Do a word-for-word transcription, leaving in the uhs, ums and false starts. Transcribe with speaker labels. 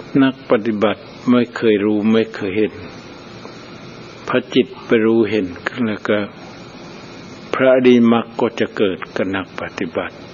Speaker 1: นักปฏิบัติไม่เคยรู้ไม่เคยเห็นพระจิตไปรู้เห็นแล้วก็พระอริยมรรคก็จะเกิดกับนักปฏิบัติ